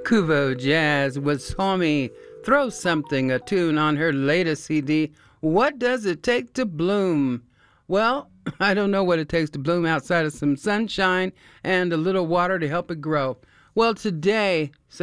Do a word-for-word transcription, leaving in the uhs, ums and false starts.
Kuvo Jazz with Swami Throw Something, a tune on her latest C D, What Does It Take to Bloom? Well, I don't know what it takes to bloom outside of some sunshine and a little water to help it grow. Well, today,